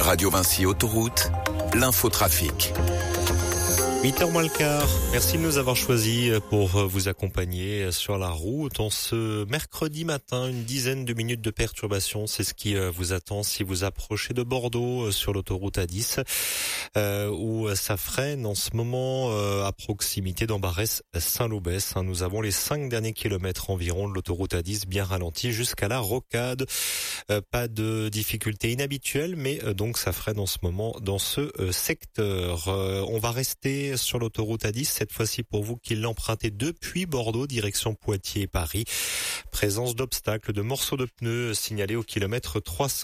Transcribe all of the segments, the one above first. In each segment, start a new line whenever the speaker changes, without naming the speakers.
Radio Vinci Autoroute, l'infotrafic.
8h moins le quart. Merci de nous avoir choisis pour vous accompagner sur la route. En ce mercredi matin, une dizaine de minutes de perturbation. C'est ce qui vous attend si vous approchez de Bordeaux sur l'autoroute A10, où ça freine en ce moment à proximité d'Ambarès-Saint-Lobès. Nous avons les 5 derniers kilomètres environ de l'autoroute A10 bien ralentis jusqu'à la Rocade. Pas de difficultés inhabituelles, mais donc ça freine en ce moment dans ce secteur. On va rester sur l'autoroute A10, cette fois-ci pour vous qui l'empruntez depuis Bordeaux, direction Poitiers et Paris. Présence d'obstacles, de morceaux de pneus signalés au kilomètre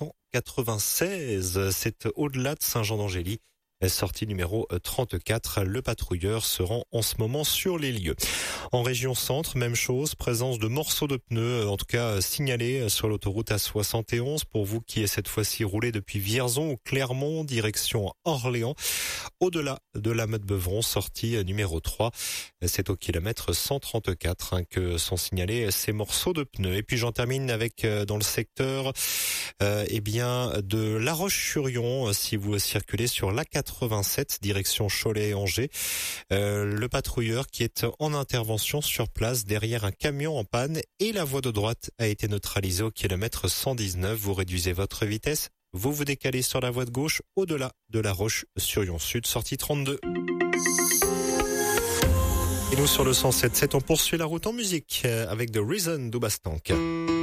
396. C'est au-delà de Saint-Jean-d'Angély. Sortie numéro 34, le patrouilleur se rend en ce moment sur les lieux. En région centre, même chose, présence de morceaux de pneus, en tout cas signalés sur l'autoroute A71 pour vous qui est cette fois-ci roulé depuis Vierzon ou Clermont, direction Orléans. Au-delà de la Meute-Beuvron, sortie numéro 3, c'est au kilomètre 134 que sont signalés ces morceaux de pneus. Et puis j'en termine avec dans le secteur de La Roche-sur-Yon, si vous circulez sur l'A87 direction Cholet et Angers. Le patrouilleur qui est en intervention sur place derrière un camion en panne et la voie de droite a été neutralisée au kilomètre 119. Vous réduisez votre vitesse, vous vous décalez sur la voie de gauche au-delà de La Roche-sur-Yon Sud, sortie 32. Et nous sur le 107.7, on poursuit la route en musique avec The Reason d'Oubastank.